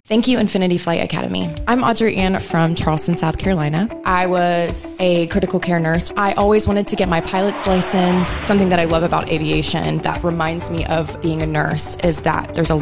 Thank you, Infinity Flight Academy. I'm Audrey Ann from Charleston, South Carolina. I was a critical care nurse. I always wanted to get my pilot's license. Something that I love about aviation that reminds me of being a nurse is that there's a